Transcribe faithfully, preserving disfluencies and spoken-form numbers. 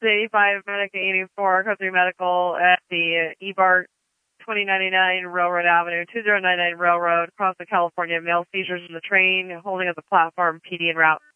eighty-five, Medic eighty-four, Code three Medical at the E B A R twenty ninety-nine Railroad Avenue, two zero nine nine Railroad, across the California. Male seizures in the train, holding up the platform, P D en route.